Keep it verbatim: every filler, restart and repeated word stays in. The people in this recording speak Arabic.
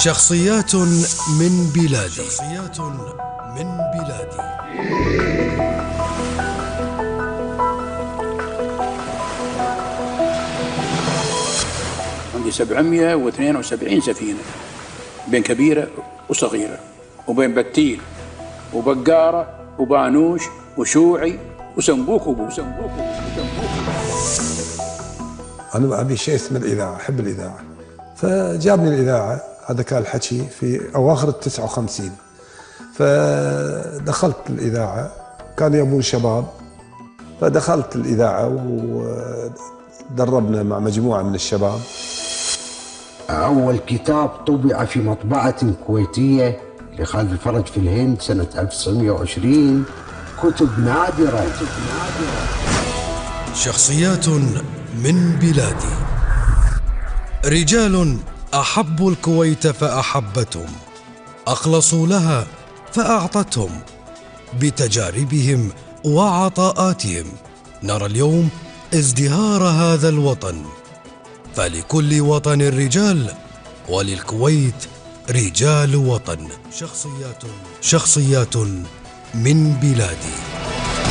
شخصيات من بلادي شخصيات من بلادي عندي سبعمئة واثنين وسبعين سفينة بين كبيرة وصغيرة وبين بتيل وبقارة وبانوش وشوعي وسنبوك وسنبوك أنا أبي شيء اسمه الإذاعة، أحب الإذاعة، فجابني الإذاعة. هذا كان الحكي في أواخر التسعة وخمسين، فدخلت الإذاعة، كانوا يبون شباب، فدخلت الإذاعة ودربنا مع مجموعة من الشباب. أول كتاب طبع في مطبعة كويتية لخالد الفرج في الهند سنة ألف وتسعمئة وعشرين، كتب نادرة. شخصيات من بلادي، رجال أحبوا الكويت فأحبتهم، أخلصوا لها فأعطتهم. بتجاربهم وعطاءاتهم نرى اليوم ازدهار هذا الوطن. فلكل وطن رجال، وللكويت رجال وطن. شخصيات شخصيات من بلادي.